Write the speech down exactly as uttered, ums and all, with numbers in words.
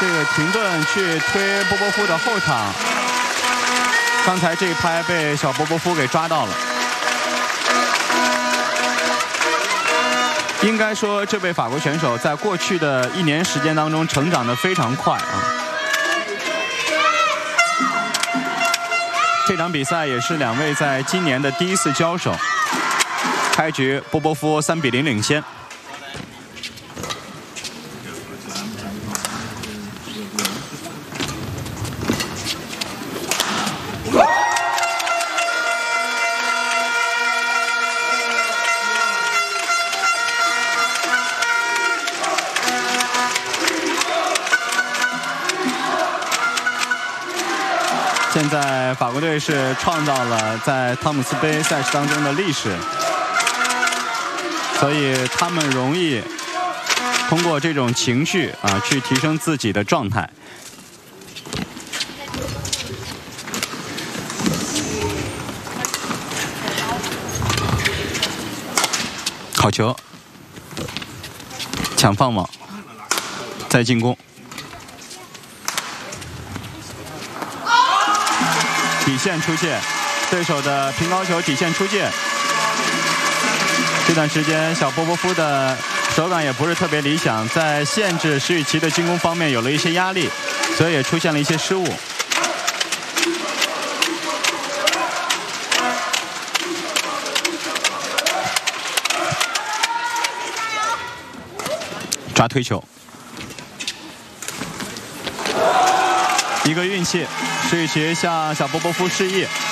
这个停顿去推波波夫的后场。刚才这一拍被小波波夫给抓到了。应该说，这位法国选手在过去的一年时间当中成长得非常快啊。这场比赛也是两位在今年的第一次交手。开局波波夫三比零领先。现在法国队是创造了在汤姆斯杯赛事当中的历史，所以他们容易通过这种情绪啊去提升自己的状态。好球，抢放网，再进攻。底线出界，对手的平高球底线出界。这段时间，小波波夫的手感也不是特别理想，在限制石宇奇的进攻方面有了一些压力，所以也出现了一些失误。抓推球，一个运气，石宇奇向小波波夫示意。